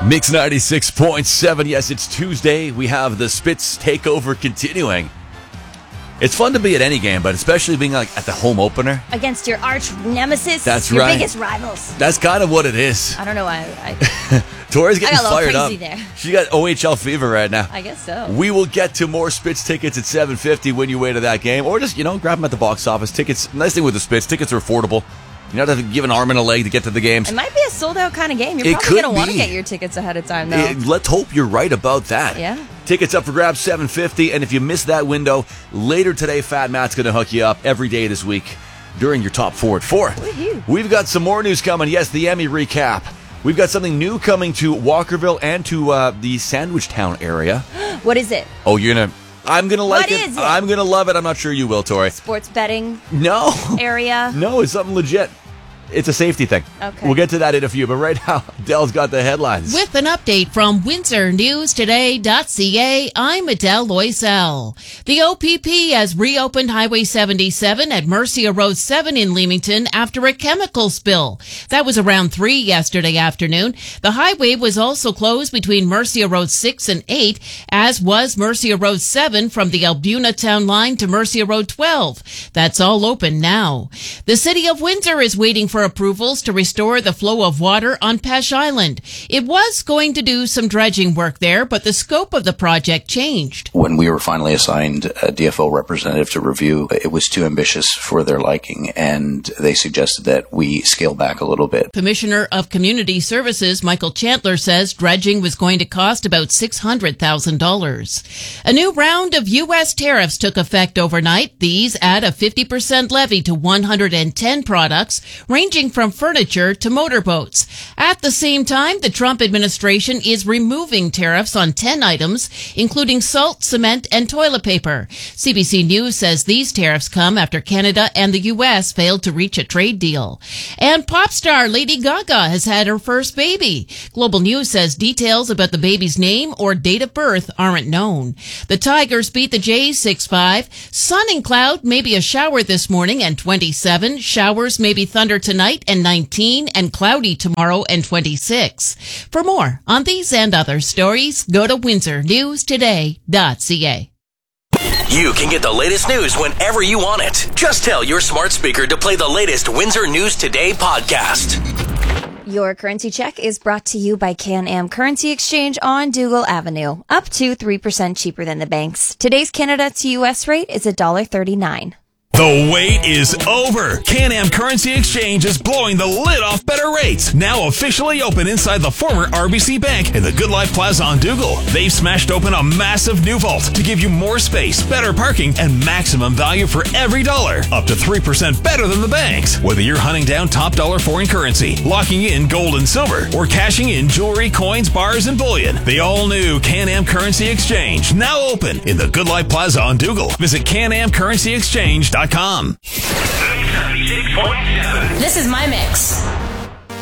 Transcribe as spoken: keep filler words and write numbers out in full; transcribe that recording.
Mix ninety-six point seven. Yes, it's Tuesday. We have the Spitz takeover continuing. It's fun to be at any game, but especially being like at the home opener. Against your arch nemesis. That's your right. Your biggest rivals. That's kind of what it is. I don't know why. I, Tori's getting I got a little fired crazy up. there. She got O H L fever right now. I guess so. We will get to more Spitz tickets at seven fifty when you way to that game. Or just, you know, grab them at the box office. Tickets, nice thing with the Spitz, tickets are affordable. You don't have to give an arm and a leg to get to the games. It might be a sold-out kind of game. You're It probably could going to want to be. get your tickets ahead of time, though. It- let's hope you're right about that. Yeah. Tickets up for grabs, seven fifty. And if you miss that window, later today, Fat Matt's going to hook you up every day this week during your top four at four. Woohoo. We've got some more news coming. Yes, the Emmy recap. We've got something new coming to Walkerville and to uh, the Sandwich Town area. What is it? Oh, you're going to... I'm going to like What it. is it? I'm going to love it. I'm not sure you will, Tori. Sports betting No. area? No, it's something legit. It's a safety thing. Okay. We'll get to that in a few, but right now, Dell's got the headlines. With an update from Windsor News Today dot C A, I'm Adele Loisel. The O P P has reopened Highway seventy-seven at Mercia Road seven in Leamington after a chemical spill. That was around three yesterday afternoon. The highway was also closed between Mercia Road six and eight, as was Mercia Road seven from the Albuna Town line to Mercia Road twelve. That's all open now. The City of Windsor is waiting for approvals to restore the flow of water on Pesh Island. It was going to do some dredging work there, but the scope of the project changed. When we were finally assigned a D F O representative to review, it was too ambitious for their liking, and they suggested that we scale back a little bit. Commissioner of Community Services Michael Chandler says dredging was going to cost about six hundred thousand dollars. A new round of U S tariffs took effect overnight. These add a fifty percent levy to one hundred ten products, ranging from furniture to motorboats. At the same time, the Trump administration is removing tariffs on ten items, including salt, cement, and toilet paper. C B C News says these tariffs come after Canada and the U S failed to reach a trade deal. And pop star Lady Gaga has had her first baby. Global News says details about the baby's name or date of birth aren't known. The Tigers beat the Jays six five. Sun and cloud, maybe a shower this morning and twenty-seven. Showers, maybe thunder tonight and nineteen, and cloudy tomorrow and twenty-six. For more on these and other stories, go to Windsor News Today dot C A. You can get the latest news whenever you want it. Just tell your smart speaker to play the latest Windsor News Today podcast. Your currency check is brought to you by Can-Am Currency Exchange on Dougal Avenue. Up to three percent cheaper than the banks. Today's Canada to U S rate is one dollar thirty-nine. The wait is over. Can-Am Currency Exchange is blowing the lid off better rates. Now officially open inside the former R B C Bank in the Good Life Plaza on Dougal. They've smashed open a massive new vault to give you more space, better parking, and maximum value for every dollar. Up to three percent better than the banks. Whether you're hunting down top dollar foreign currency, locking in gold and silver, or cashing in jewelry, coins, bars, and bullion, the all-new Can-Am Currency Exchange now open in the Good Life Plaza on Dougal. Visit can am currency exchange dot com. ninety-six point seven. This is my mix.